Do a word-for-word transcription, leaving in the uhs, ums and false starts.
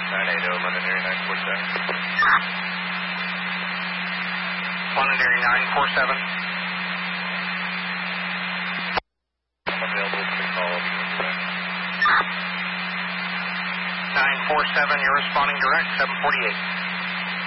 nine eighty, London Area nine four seven. London Area nine four seven. Available to call. nine four seven, you're responding direct, seven forty-eight.